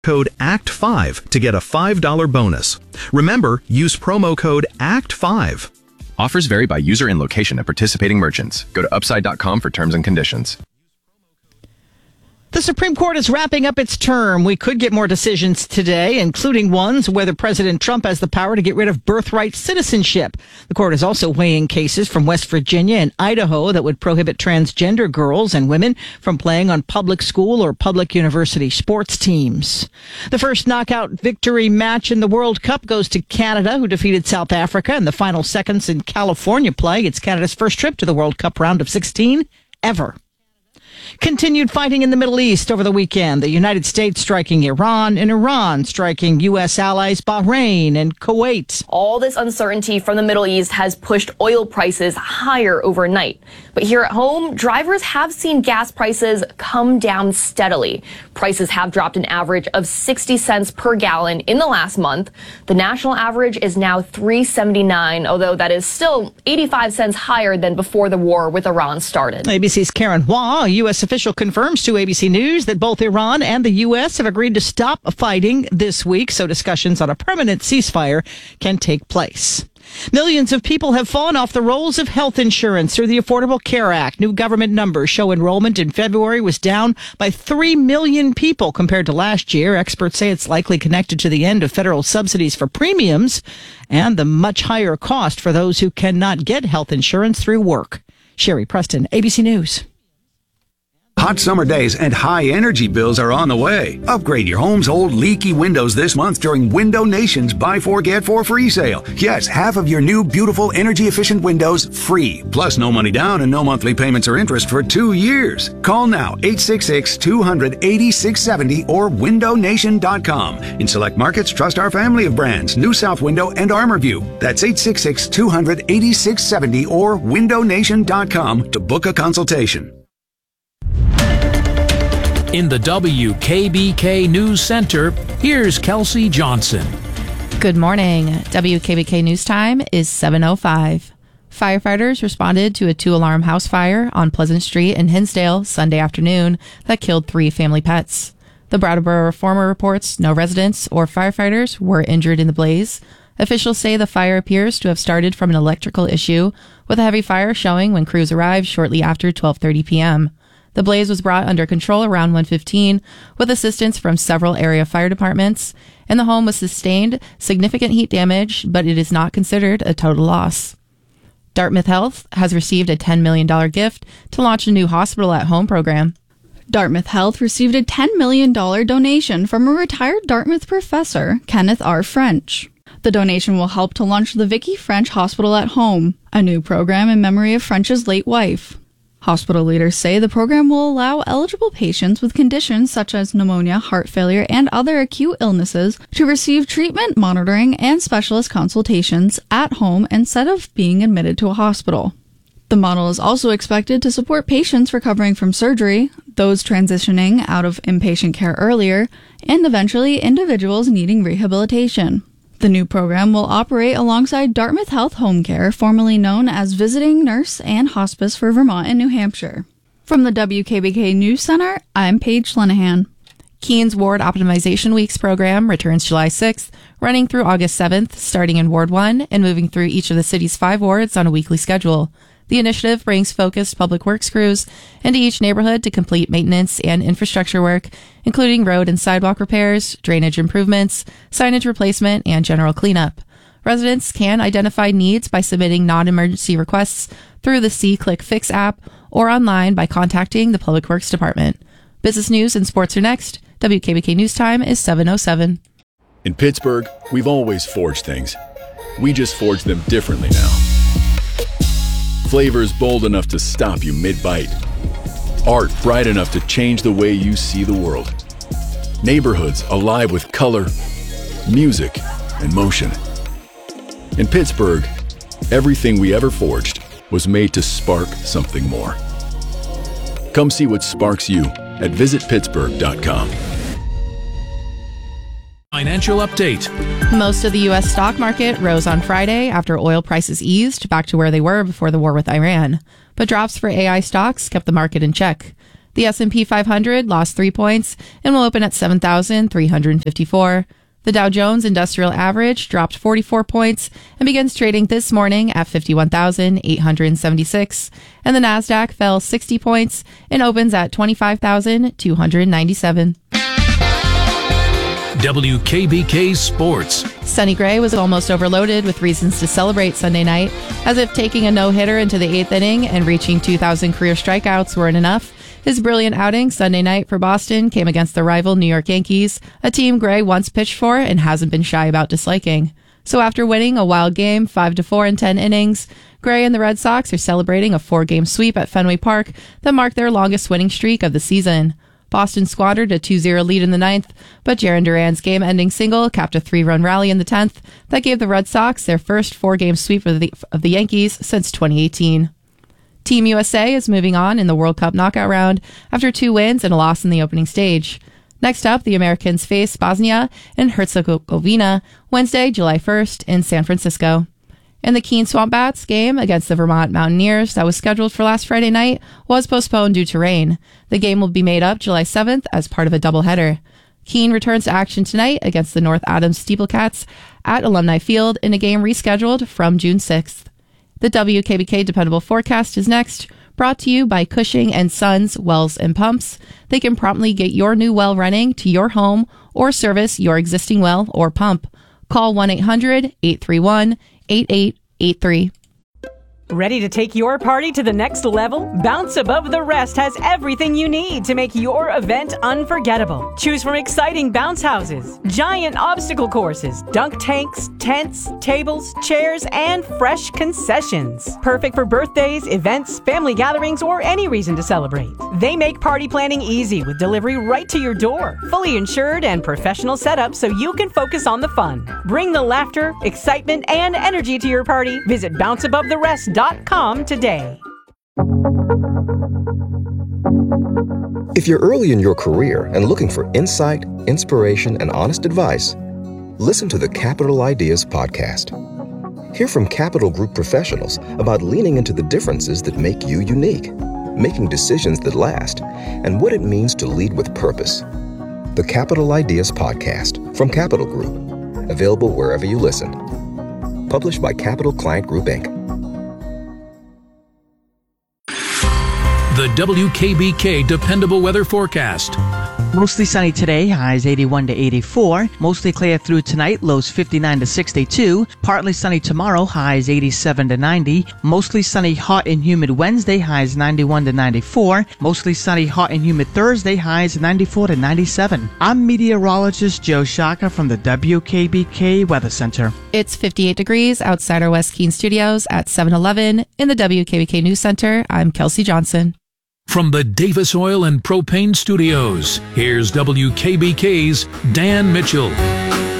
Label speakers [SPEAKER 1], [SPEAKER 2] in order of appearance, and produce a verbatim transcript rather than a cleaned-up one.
[SPEAKER 1] code A C T five to get a five dollars bonus. Remember, use promo code A C T five.
[SPEAKER 2] Offers vary by user and location at participating merchants. Go to upside dot com for terms and conditions.
[SPEAKER 3] The Supreme Court is wrapping up its term. We could get more decisions today, including ones whether President Trump has the power to get rid of birthright citizenship. The court is also weighing cases from West Virginia and Idaho that would prohibit transgender girls and women from playing on public school or public university sports teams. The first knockout victory match in the World Cup goes to Canada, who defeated South Africa in the final seconds in California play. It's Canada's first trip to the World Cup round of sixteen ever. Continued fighting in the Middle East over the weekend. The United States striking Iran and Iran striking U S allies Bahrain and Kuwait.
[SPEAKER 4] All this uncertainty from the Middle East has pushed oil prices higher overnight. But here at home, drivers have seen gas prices come down steadily. Prices have dropped an average of sixty cents per gallon in the last month. The national average is now three seventy-nine, although that is still eighty-five cents higher than before the war with Iran started.
[SPEAKER 3] A B C's Karen Hua, a U S official, confirms to A B C News that both Iran and the U S have agreed to stop fighting this week so discussions on a permanent ceasefire can take place. Millions of people have fallen off the rolls of health insurance through the Affordable Care Act. New government numbers show enrollment in February was down by three million people compared to last year. Experts say it's likely connected to the end of federal subsidies for premiums and the much higher cost for those who cannot get health insurance through work. Sherry Preston, A B C News.
[SPEAKER 5] Hot summer days and high energy bills are on the way. Upgrade your home's old leaky windows this month during Window Nation's Buy Four Get Four free sale. Yes, half of your new beautiful energy efficient windows free. Plus no money down and no monthly payments or interest for two years. Call now eight six six, two hundred, eighty-six seventy or window nation dot com. In select markets, trust our family of brands, New South Window and ArmorView. That's eight six six, two hundred, eighty-six seventy or window nation dot com to book a consultation.
[SPEAKER 6] In the W K B K News Center, here's Kelsey Johnson.
[SPEAKER 7] Good morning. W K B K News Time is seven oh five. Firefighters responded to a two-alarm house fire on Pleasant Street in Hinsdale Sunday afternoon that killed three family pets. The Brattleboro Reformer reports no residents or firefighters were injured in the blaze. Officials say the fire appears to have started from an electrical issue, with a heavy fire showing when crews arrived shortly after twelve thirty p.m. The blaze was brought under control around one fifteen with assistance from several area fire departments, and the home was sustained significant heat damage, but it is not considered a total loss. Dartmouth Health has received a ten million dollars gift to launch a new hospital at home program.
[SPEAKER 8] Dartmouth Health received a ten million dollars donation from a retired Dartmouth professor, Kenneth R. French. The donation will help to launch the Vicky French Hospital at Home, a new program in memory of French's late wife. Hospital leaders say the program will allow eligible patients with conditions such as pneumonia, heart failure, and other acute illnesses to receive treatment, monitoring, and specialist consultations at home instead of being admitted to a hospital. The model is also expected to support patients recovering from surgery, those transitioning out of inpatient care earlier, and eventually individuals needing rehabilitation. The new program will operate alongside Dartmouth Health Home Care, formerly known as Visiting Nurse and Hospice for Vermont and New Hampshire. From the W K B K News Center, I'm Paige Lenahan.
[SPEAKER 7] Keens Ward Optimization Weeks program returns July sixth, running through August seventh, starting in Ward one and moving through each of the city's five wards on a weekly schedule. The initiative brings focused public works crews into each neighborhood to complete maintenance and infrastructure work, including road and sidewalk repairs, drainage improvements, signage replacement, and general cleanup. Residents can identify needs by submitting non-emergency requests through the See Click Fix app or online by contacting the Public Works Department. Business news and sports are next. W K B K News Time is seven oh seven.
[SPEAKER 9] In Pittsburgh, we've always forged things. We just forge them differently now. Flavors bold enough to stop you mid-bite. Art bright enough to change the way you see the world. Neighborhoods alive with color, music, and motion. In Pittsburgh, everything we ever forged was made to spark something more. Come see what sparks you at visit pittsburgh dot com.
[SPEAKER 6] Financial update.
[SPEAKER 7] Most of the U S stock market rose on Friday after oil prices eased back to where they were before the war with Iran. But drops for A I stocks kept the market in check. The S and P five hundred lost three points and will open at seven thousand three hundred fifty-four. The Dow Jones Industrial Average dropped forty-four points and begins trading this morning at fifty-one thousand eight hundred seventy-six. And the Nasdaq fell sixty points and opens at twenty-five thousand two hundred ninety-seven.
[SPEAKER 6] W K B K Sports.
[SPEAKER 7] Sonny Gray was almost overloaded with reasons to celebrate Sunday night, as if taking a no-hitter into the eighth inning and reaching two thousand career strikeouts weren't enough. His brilliant outing Sunday night for Boston came against the rival New York Yankees, a team Gray once pitched for and hasn't been shy about disliking. So after winning a wild game five to four in ten innings, Gray and the Red Sox are celebrating a four-game sweep at Fenway Park that marked their longest winning streak of the season. Boston squandered a two zero lead in the ninth, but Jarren Duran's game-ending single capped a three-run rally in the tenth that gave the Red Sox their first four-game sweep of the, of the Yankees since twenty eighteen. Team U S A is moving on in the World Cup knockout round after two wins and a loss in the opening stage. Next up, the Americans face Bosnia and Herzegovina Wednesday, July first in San Francisco. And the Keene Swamp Bats game against the Vermont Mountaineers that was scheduled for last Friday night was postponed due to rain. The game will be made up July seventh as part of a doubleheader. Keene returns to action tonight against the North Adams Steeplecats at Alumni Field in a game rescheduled from June sixth. The W K B K Dependable Forecast is next, brought to you by Cushing and Sons Wells and Pumps. They can promptly get your new well running to your home or service your existing well or pump. Call one eight hundred eight three one eight eight eight three.
[SPEAKER 10] Ready to take your party to the next level? Bounce Above the Rest has everything you need to make your event unforgettable. Choose from exciting bounce houses, giant obstacle courses, dunk tanks, tents, tables, chairs, and fresh concessions. Perfect for birthdays, events, family gatherings, or any reason to celebrate. They make party planning easy with delivery right to your door. Fully insured and professional setup so you can focus on the fun. Bring the laughter, excitement, and energy to your party. Visit bounce above the rest dot com today.
[SPEAKER 11] If you're early in your career and looking for insight, inspiration, and honest advice, listen to the Capital Ideas podcast. Hear from Capital Group professionals about leaning into the differences that make you unique, making decisions that last, and what it means to lead with purpose. The Capital Ideas podcast from Capital Group, available wherever you listen. Published by Capital Client Group, Incorporated.
[SPEAKER 6] The W K B K Dependable Weather Forecast.
[SPEAKER 12] Mostly sunny today, highs eighty-one to eighty-four. Mostly clear through tonight, lows fifty-nine to sixty-two. Partly sunny tomorrow, highs eighty-seven to ninety. Mostly sunny, hot and humid Wednesday, highs ninety-one to ninety-four. Mostly sunny, hot and humid Thursday, highs ninety-four to ninety-seven. I'm meteorologist Joe Shaka from the W K B K Weather Center.
[SPEAKER 7] It's fifty-eight degrees outside our West Keene studios at seven eleven. In the W K B K News Center, I'm Kelsey Johnson.
[SPEAKER 6] From the Davis Oil and Propane Studios, here's W K B K's Dan Mitchell.